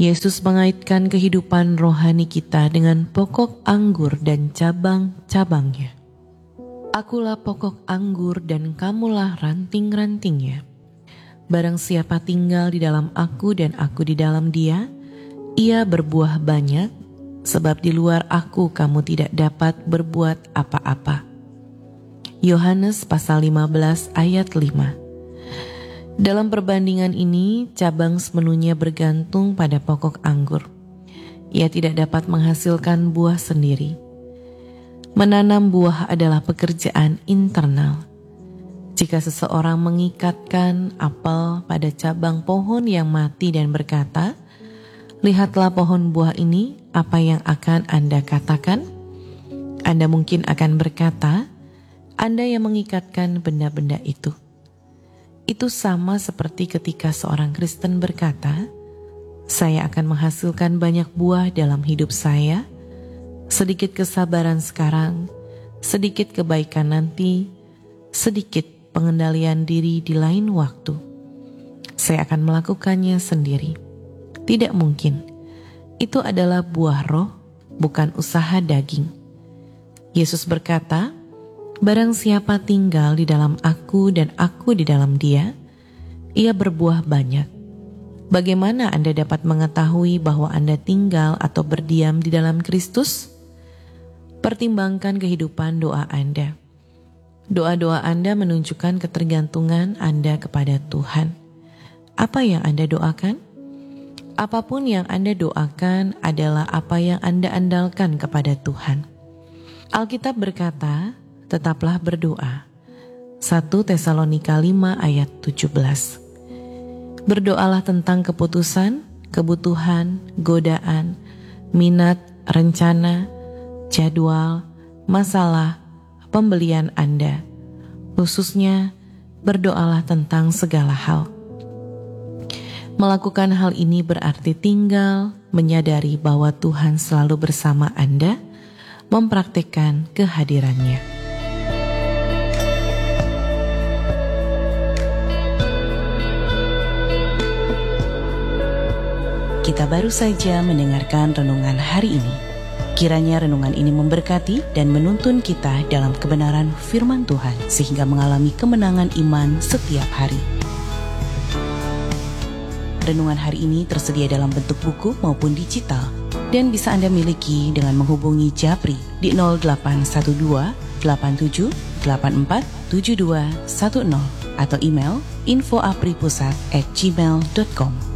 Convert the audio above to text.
Yesus mengaitkan kehidupan rohani kita dengan pokok anggur dan cabang-cabangnya. Akulah pokok anggur dan kamulah ranting-rantingnya. Barang siapa tinggal di dalam aku dan aku di dalam dia, ia berbuah banyak, sebab di luar aku kamu tidak dapat berbuat apa-apa. Yohanes pasal 15 ayat 5. Dalam perbandingan ini, cabang sepenuhnya bergantung pada pokok anggur. Ia tidak dapat menghasilkan buah sendiri. Menanam buah adalah pekerjaan internal. Jika seseorang mengikatkan apel pada cabang pohon yang mati dan berkata, "Lihatlah pohon buah ini, apa yang akan Anda katakan?" Anda mungkin akan berkata, "Anda yang mengikatkan benda-benda itu." Itu sama seperti ketika seorang Kristen berkata, "Saya akan menghasilkan banyak buah dalam hidup saya, sedikit kesabaran sekarang, sedikit kebaikan nanti, sedikit pengendalian diri di lain waktu. Saya akan melakukannya sendiri." Tidak mungkin. Itu adalah buah roh, bukan usaha daging. Yesus berkata, "Barang siapa tinggal di dalam aku dan aku di dalam dia, ia berbuah banyak." Bagaimana Anda dapat mengetahui bahwa Anda tinggal atau berdiam di dalam Kristus? Pertimbangkan kehidupan doa Anda. Doa-doa Anda menunjukkan ketergantungan Anda kepada Tuhan. Apa yang Anda doakan? Apapun yang Anda doakan adalah apa yang Anda andalkan kepada Tuhan. Alkitab berkata, "Tetaplah berdoa." 1 Tesalonika 5 ayat 17. Berdoalah tentang keputusan, kebutuhan, godaan, minat, rencana, jadwal, masalah, pembelian Anda. Khususnya, berdoalah tentang segala hal. Melakukan hal ini berarti tinggal, menyadari bahwa Tuhan selalu bersama Anda, mempraktikkan kehadirannya. Kita baru saja mendengarkan renungan hari ini. Kiranya renungan ini memberkati dan menuntun kita dalam kebenaran firman Tuhan sehingga mengalami kemenangan iman setiap hari. Renungan hari ini tersedia dalam bentuk buku maupun digital dan bisa Anda miliki dengan menghubungi Japri di 0812 87 84 7210 atau email info@apripusat@gmail.com.